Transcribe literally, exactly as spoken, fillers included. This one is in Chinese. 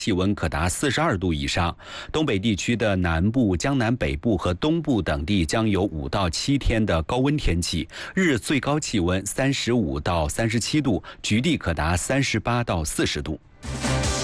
气温可达四十二度以上。东北地区的南部、江南北部和东部等地将有五到七天的高温天气，日最高气温三十五到三十七度，局地可达三十八到四十度。